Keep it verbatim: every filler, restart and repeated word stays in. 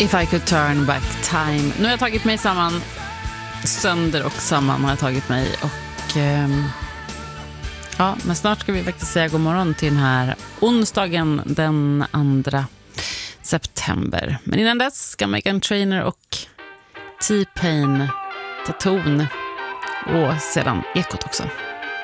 If I could turn back time. Nu har jag tagit mig samman, sönder och samman har jag tagit mig. Och eh, ja, men snart ska vi faktiskt säga god morgon till den här onsdagen den andra september. Men innan dess ska Meghan Trainor och T-Pain ta ton. Och sedan Ekot också.